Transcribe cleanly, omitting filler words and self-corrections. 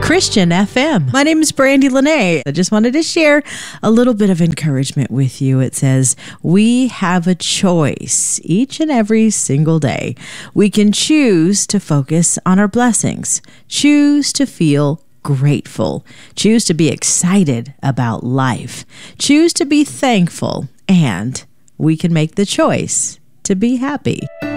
Christian FM. My name is Brandy Lene. I just wanted to share a little bit of encouragement with you. It says, we have a choice each and every single day. We can choose to focus on our blessings, choose to feel grateful, choose to be excited about life, choose to be thankful, and we can make the choice to be happy.